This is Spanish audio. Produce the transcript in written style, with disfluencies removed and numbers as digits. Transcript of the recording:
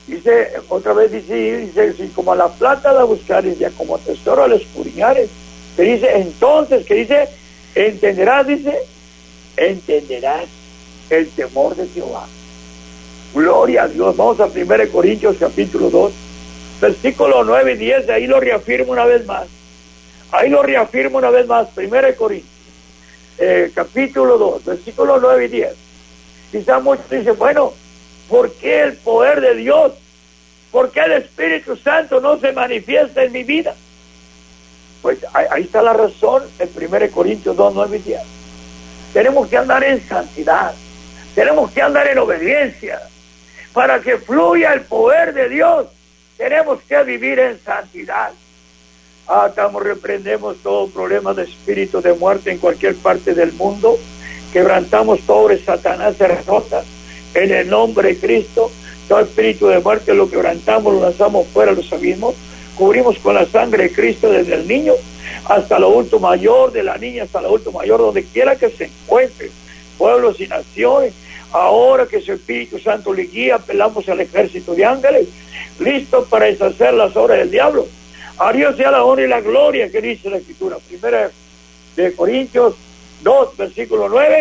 Dice, otra vez dice, si como a la plata la buscares, ya como tesoro la escudriñares, que dice, entonces, que dice, entenderás, dice, entenderás el temor de Jehová. Gloria a Dios. Vamos a 1 Corintios capítulo 2, versículos 9 y 10, ahí lo reafirmo una vez más. Ahí lo reafirmo una vez más, 1 Corintios, capítulo 2, versículos 9 y 10. Quizás muchos dicen, bueno, ¿por qué el poder de Dios? ¿Por qué el Espíritu Santo no se manifiesta en mi vida? Pues ahí está la razón, en 1 Corintios 2, 9 y 10. Tenemos que andar en santidad, tenemos que andar en obediencia. Para que fluya el poder de Dios, tenemos que vivir en santidad. Reprendemos todo problema de espíritu de muerte en cualquier parte del mundo. Quebrantamos todo de Satanás, se derrota en el nombre de Cristo. Todo espíritu de muerte lo quebrantamos, lo lanzamos fuera, los abismos. Cubrimos con la sangre de Cristo desde el niño hasta el adulto mayor, de la niña hasta el adulto mayor, donde quiera que se encuentre, pueblos y naciones. Ahora que su Espíritu Santo le guía, apelamos al ejército de ángeles, listos para deshacer las obras del diablo. A Dios sea la honra y la gloria, que dice la Escritura. 1 Corintios 2, versículo 9.